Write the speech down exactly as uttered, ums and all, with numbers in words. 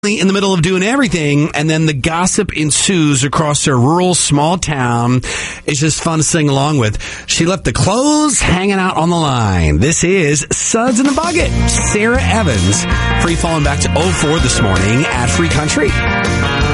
in the middle of doing everything, and then the gossip ensues across their rural small town. It's just fun to sing along with. She left the clothes hanging out on the line. This is Suds in a Bucket. Sarah Evans, free falling back to oh four this morning at Free Country.